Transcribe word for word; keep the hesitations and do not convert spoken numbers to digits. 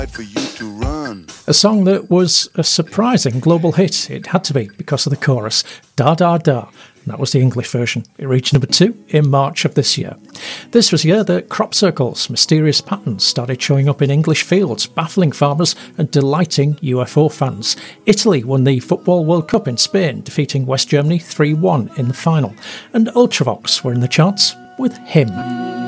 For you to run. A song that was a surprising global hit. It had to be because of the chorus, Da Da Da. And that was the English version. It reached number two in March of this year. This was the year that crop circles, mysterious patterns, started showing up in English fields, baffling farmers and delighting U F O fans. Italy won the Football World Cup in Spain, defeating West Germany three one in the final. And Ultravox were in the charts with Him.